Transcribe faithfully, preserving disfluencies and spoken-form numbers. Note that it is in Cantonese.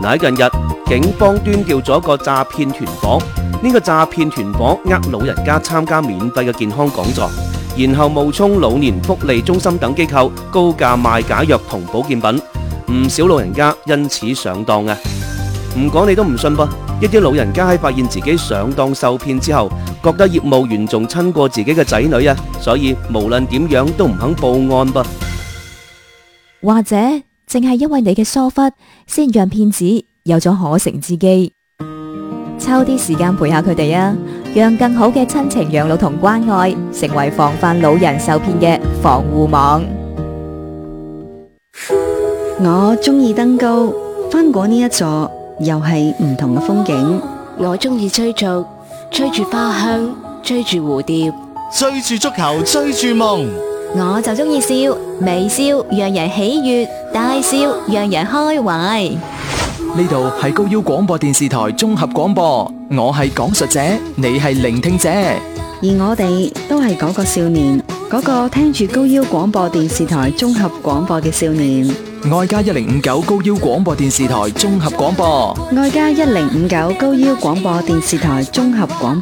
嗱，喺近日，警方端掉咗個詐騙團伙，呢個詐騙團伙呃老人家參加免費嘅健康講座，然後冒充老年福利中心等機構，高價賣假藥同保健品，唔少老人家因此上當啊！唔講你都唔信噃，一啲老人家喺發現自己上當受騙之後，覺得業務員仲親過自己嘅仔女啊，所以無論點樣都唔肯報案噃。 或者淨係因為你嘅疏忽，先讓騙子有咗可乘之機。抽啲時間陪下佢哋啊，讓更好嘅親情養老同關愛成為防範老人受騙嘅防護網。 我中意登高，翻過呢一座又係唔同嘅風景。 我中意追逐，追住花香，追住蝴蝶， 追住足球，追住夢。 我就中意笑，微笑讓人喜悅，大笑讓人開懷。 呢度係高腰廣播電視台綜合廣播，我係講述者，你係聆聽者， 而我哋都係嗰個少年，嗰個聽住高腰廣播電視台綜合廣播嘅少年。 愛加一零五九高腰廣播電視台綜合廣播， 愛加一零五九高腰廣播電視台綜合廣播。